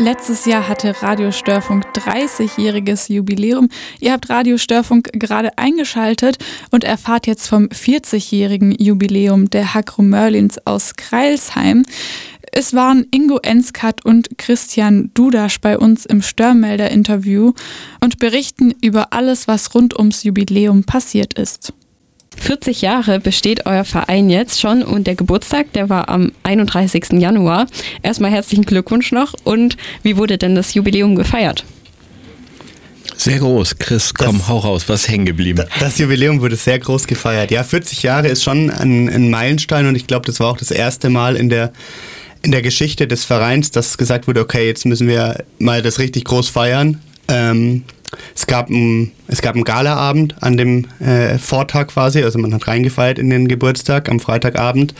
Letztes Jahr hatte Radio Störfunk 30-jähriges Jubiläum. Ihr habt Radio Störfunk gerade eingeschaltet und erfahrt jetzt vom 40-jährigen Jubiläum der Hakro Merlins aus Crailsheim. Es waren Ingo Enskat und Christian Dudasch bei uns im Störmelder-Interview und berichten über alles, was rund ums Jubiläum passiert ist. 40 Jahre besteht euer Verein jetzt schon und der Geburtstag, der war am 31. Januar. Erstmal herzlichen Glückwunsch noch. Und wie wurde denn das Jubiläum gefeiert? Sehr groß. Chris, komm, hau raus, was ist hängen geblieben? Das Jubiläum wurde sehr groß gefeiert. Ja, 40 Jahre ist schon ein Meilenstein und ich glaube, das war auch das erste Mal in der Geschichte des Vereins, dass gesagt wurde, okay, jetzt müssen wir mal das richtig groß feiern. Es gab einen Galaabend an dem Vortag quasi, also man hat reingefeiert in den Geburtstag am Freitagabend,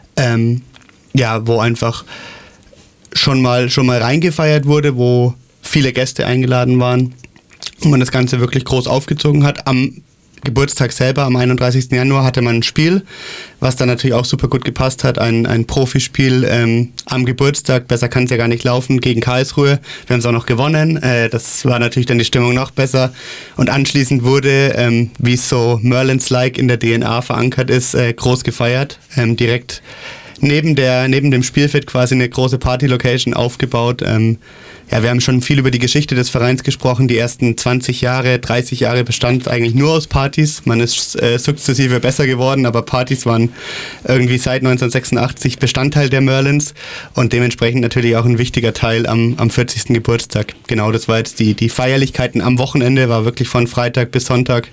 wo einfach schon mal reingefeiert wurde, wo viele Gäste eingeladen waren und man das Ganze wirklich groß aufgezogen hat. Am Geburtstag selber, am 31. Januar, hatte man ein Spiel, was dann natürlich auch super gut gepasst hat, ein Profispiel am Geburtstag, besser kann es ja gar nicht laufen, gegen Karlsruhe. Wir haben es auch noch gewonnen, das war natürlich dann die Stimmung noch besser und anschließend wurde, wie es so Merlins-like in der DNA verankert ist, groß gefeiert, direkt neben dem Spielfeld quasi eine große Party-Location aufgebaut. Wir haben schon viel über die Geschichte des Vereins gesprochen. Die ersten 20 Jahre, 30 Jahre bestand eigentlich nur aus Partys. Man ist sukzessive besser geworden, aber Partys waren irgendwie seit 1986 Bestandteil der Merlins und dementsprechend natürlich auch ein wichtiger Teil am 40. Geburtstag. Genau, das war jetzt die Feierlichkeiten am Wochenende, war wirklich von Freitag bis Sonntag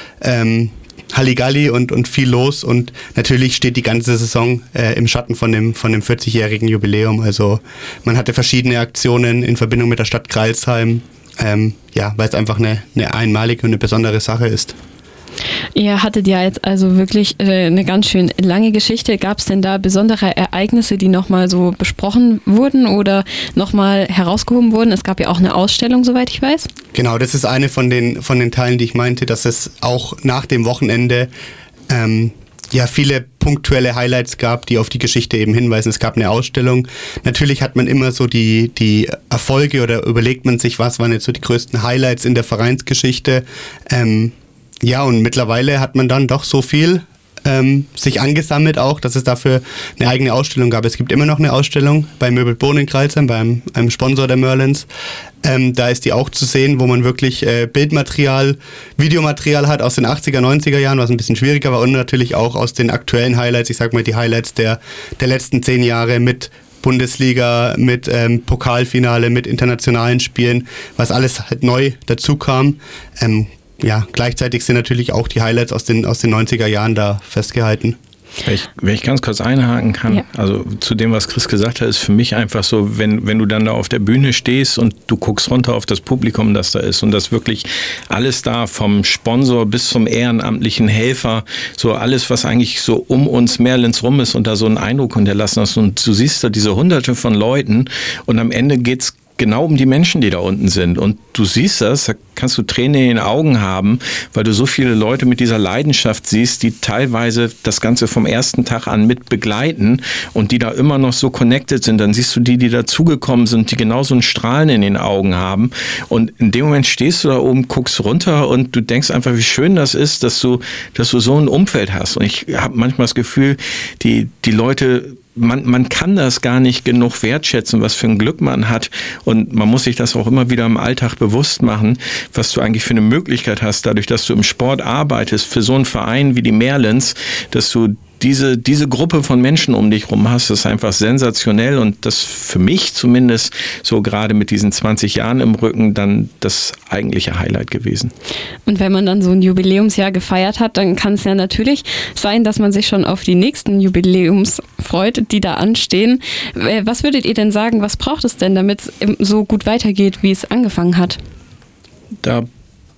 Halligalli und viel los und natürlich steht die ganze Saison im Schatten von dem 40-jährigen Jubiläum. Also man hatte verschiedene Aktionen in Verbindung mit der Stadt Crailsheim, weil es einfach eine einmalige und eine besondere Sache ist. Ihr hattet ja jetzt also wirklich eine ganz schön lange Geschichte. Gab es denn da besondere Ereignisse, die nochmal so besprochen wurden oder nochmal herausgehoben wurden? Es gab ja auch eine Ausstellung, soweit ich weiß. Genau, das ist eine von den Teilen, die ich meinte, dass es auch nach dem Wochenende viele punktuelle Highlights gab, die auf die Geschichte eben hinweisen. Es gab eine Ausstellung. Natürlich hat man immer so die Erfolge oder überlegt man sich, was waren jetzt so die größten Highlights in der Vereinsgeschichte. Und mittlerweile hat man dann doch so viel sich angesammelt auch, dass es dafür eine eigene Ausstellung gab. Es gibt immer noch eine Ausstellung bei Möbelbohn in Crailsheim, bei einem Sponsor der Merlins. Da ist die auch zu sehen, wo man wirklich Bildmaterial, Videomaterial hat aus den 80er, 90er Jahren, was ein bisschen schwieriger war und natürlich auch aus den aktuellen Highlights, ich sag mal die Highlights der letzten 10 Jahre mit Bundesliga, mit Pokalfinale, mit internationalen Spielen, was alles halt neu dazu kam. Gleichzeitig sind natürlich auch die Highlights aus den 90er Jahren da festgehalten. Wenn ich ganz kurz einhaken kann, ja. Also zu dem, was Chris gesagt hat, ist für mich einfach so, wenn du dann da auf der Bühne stehst und du guckst runter auf das Publikum, das da ist und das wirklich alles da vom Sponsor bis zum ehrenamtlichen Helfer, so alles, was eigentlich so um uns Merlins rum ist und da so einen Eindruck hinterlassen hast und du siehst da diese Hunderte von Leuten und am Ende geht's genau um die Menschen, die da unten sind. Und du siehst das, da kannst du Tränen in den Augen haben, weil du so viele Leute mit dieser Leidenschaft siehst, die teilweise das Ganze vom ersten Tag an mit begleiten und die da immer noch so connected sind. Dann siehst du die dazugekommen sind, die genauso ein Strahlen in den Augen haben. Und in dem Moment stehst du da oben, guckst runter und du denkst einfach, wie schön das ist, dass du so ein Umfeld hast. Und ich habe manchmal das Gefühl, die Leute, man kann das gar nicht genug wertschätzen, was für ein Glück man hat und man muss sich das auch immer wieder im Alltag bewusst machen, was du eigentlich für eine Möglichkeit hast, dadurch, dass du im Sport arbeitest, für so einen Verein wie die Merlins, dass du diese Gruppe von Menschen um dich rum hast, das ist einfach sensationell und das für mich zumindest so gerade mit diesen 20 Jahren im Rücken dann das eigentliche Highlight gewesen. Und wenn man dann so ein Jubiläumsjahr gefeiert hat, dann kann es ja natürlich sein, dass man sich schon auf die nächsten Jubiläums freut, die da anstehen. Was würdet ihr denn sagen, was braucht es denn, damit es so gut weitergeht, wie es angefangen hat? Da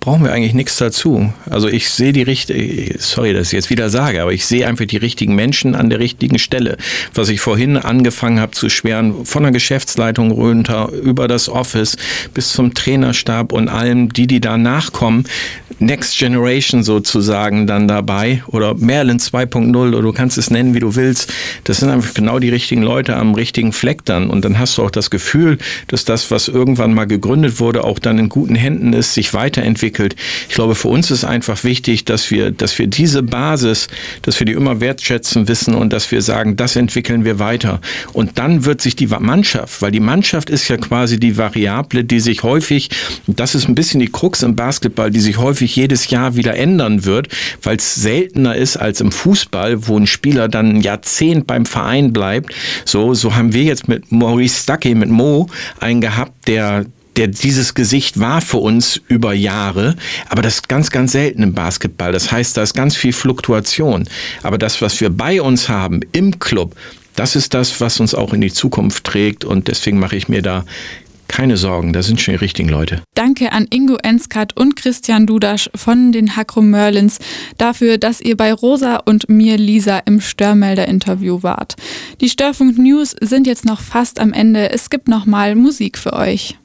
brauchen wir eigentlich nichts dazu. Also ich sehe sorry, dass ich jetzt wieder sage, aber ich sehe einfach die richtigen Menschen an der richtigen Stelle. Was ich vorhin angefangen habe zu schweren, von der Geschäftsleitung runter, über das Office bis zum Trainerstab und allem, die da nachkommen, Next Generation sozusagen dann dabei oder Merlin 2.0 oder du kannst es nennen, wie du willst. Das sind einfach genau die richtigen Leute am richtigen Fleck dann und dann hast du auch das Gefühl, dass das, was irgendwann mal gegründet wurde, auch dann in guten Händen ist, sich weiterentwickelt. Ich glaube, für uns ist einfach wichtig, dass wir diese Basis, dass wir die immer wertschätzen wissen und dass wir sagen, das entwickeln wir weiter. Und dann wird sich die Mannschaft, weil die Mannschaft ist ja quasi die Variable, die sich häufig, das ist ein bisschen die Krux im Basketball, die sich häufig jedes Jahr wieder ändern wird, weil es seltener ist als im Fußball, wo ein Spieler dann ein Jahrzehnt beim Verein bleibt. So haben wir jetzt mit Maurice Stuckey, mit Mo, einen gehabt, der dieses Gesicht war für uns über Jahre, aber das ist ganz, ganz selten im Basketball. Das heißt, da ist ganz viel Fluktuation. Aber das, was wir bei uns haben im Club, das ist das, was uns auch in die Zukunft trägt und deswegen mache ich mir da keine Sorgen, da sind schon die richtigen Leute. Danke an Ingo Enskat und Christian Dudasch von den Hakro Merlins dafür, dass ihr bei Rosa und mir, Lisa, im Störmelder-Interview wart. Die Störfunk News sind jetzt noch fast am Ende. Es gibt noch mal Musik für euch.